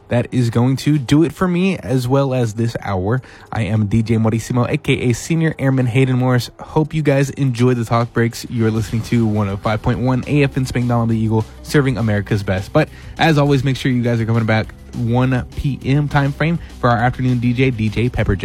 that is going to do it for me as well as this hour. I am DJ Morissimo, aka Senior Airman Hayden Morris. Hope you guys enjoy the talk breaks. You're listening to 105.1 AFN Spangdahlem the Eagle, serving America's best. But as always, make sure you guys are coming back 1 p.m. time frame for our afternoon DJ Pepper Jack.